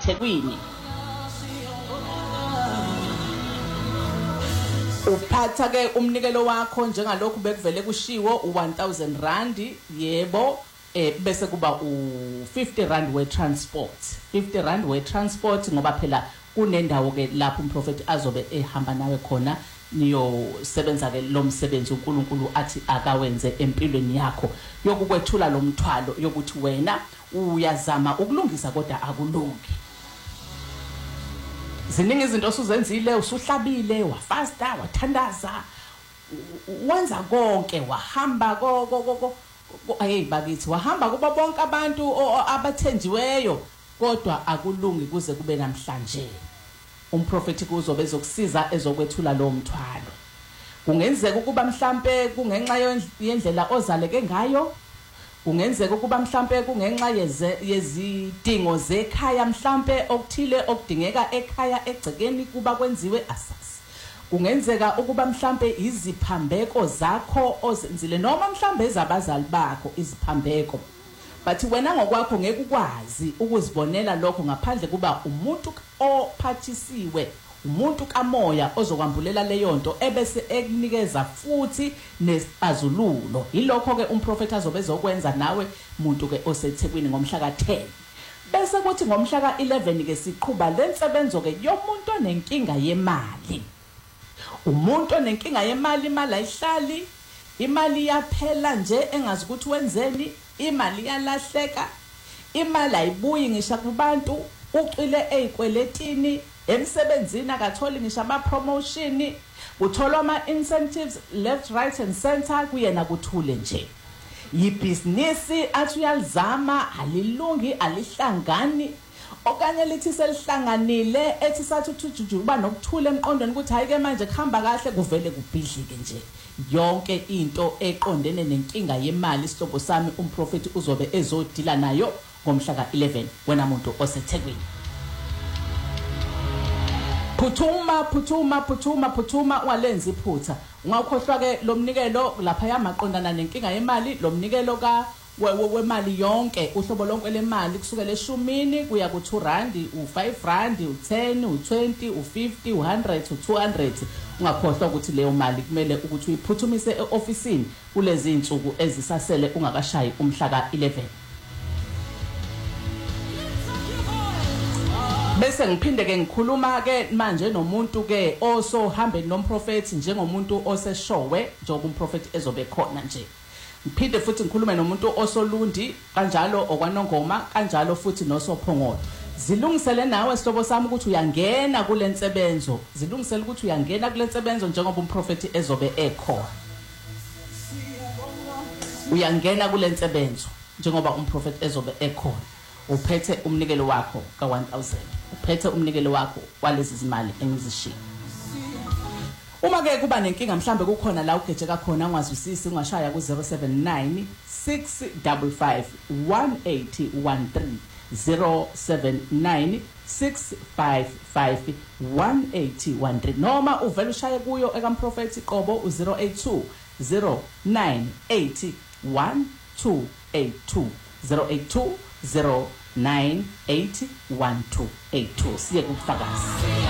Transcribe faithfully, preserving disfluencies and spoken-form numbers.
oseThekwini. Uphatha ke umnikelo wakho njengalokhu bekuvele kushiwo u one thousand rand yebo eh bese kuba u fifty rand we transport fifty rand we transport ngoba phela kunendawo ke lapho umprofeti azobe ehamba nawe khona niyosebenza ke lo msebenzi uNkulunkulu athi akawenze empilweni yakho yokukwethula lo mthwalo yokuthi wena uyazama ukulungisa kodwa akulungi. Ziningi izinto osuzenzile, usuhlabile, wafasta, wathandaza, wenza konke, wahamba go go go hey bakithi, wahamba kuba bonke abantu abathenjiweyo kodwa akulungi kuze kube namhlanje. Umprofeti kuzobe ezokusiza ezokwethula lo mthwalo. Kungenzeka ukuba mhlambe kungenxa yendlela ozaleke ngayo, kungenzeka ukuba mhlambe kungenxa yezidingo zekhaya mhlambe okuthile okudingeka ekhaya egcekeni kuba kwenziwe asasi. Kungenzeka ukuba mhlambe iziphambeko zakho ozenzile noma mhlambe ezabazali bakho iziphambeko. But wena ngokwakho ngeke ukwazi ukuzibonela lokho ngaphandle kuba umuntu ophathisiwe, umuntu kamoya ozokwambulela leyo nto ebese ekunikeza futhi nesazululo. Yilokho ke umprofeti azobe ezokwenza nawe muntu ke oseThekwini ngomhla ka ten. Bese kuthi ngomhla ka eleven ke siqhuba lensebenzo ke yomuntu onenkinga yemali. Umuntu onenkinga yemali, imali ayihlali, imali yaphela nje engazi ukuthi wenzeni, imali yalahleka, imali ayibuyi ngisho kubantu, ucwile ezikweletini, emsebenzini akatholi ngisho ama promotion, uthola ama incentives left right and center kuyena kuthule nje. Yibhizinisi athi uyalizama alilungi alihlangani okanye lithi selihlanganile ethi sathi uthujuju kuba nokuthula emqondweni ukuthi hayike manje kuhamba kahle kuvele kubhidlike nje. Yonke into eqondene nenkinga yemali isihlobo sami umprofeti uzobe ezodila nayo ngomhla ka eleven wena muntu oseThekwini. Phuthuma phuthuma phuthuma phuthuma walenza iphutha. Ungakhohlwa ke lo mnikelo lapha yamaqondana nenkinga yemali, lo mnikelo ka wemali yonke uhlobo lonke lemali kusukela eshumini kuya ku two rand, u five rand, u ten, u twenty, u fifty, u one hundred, u two hundred. Ungakhohlwa ukuthi leyo mali kumele ukuthi uyiphuthumise eofisini kulezi insuku ezisasele ungakashayi umhla ka eleven. Bese ngiphinde ke ngikhuluma ke manje nomuntu ke osohambe nomprofeti njengomuntu oseshowe njengoba umprofeti ezobe khona nje. Ngiphinde futhi ngikhulume nomuntu osolundi kanjalo okwanongoma kanjalo futhi nosophongolo. Zilungisele nawe sihlobo sami ukuthi uyangena kule nsebenzo, zilungisele ukuthi uyangena kule nsebenzo njengoba umprofeti ezobe ekhona. Uyangena kule nsebenzo njengoba umprofeti ezobe ekhona. Uphethe umnikelo wakho ka one thousand, uphethe umnikelo wakho walezi zimali engizishiya. Uma ke kuba nenkinga mhlambe kukhona la ugejeka khona ungazwisisi ungashaya ku zero seven nine six five five one eight one three zero seven nine six five five one eight one three noma uvela ushaye kuyo ekamprofeti qobo u zero eight two zero nine eight one two eight two zero eight two zero nine eight one two eight two. Siye kufakazi.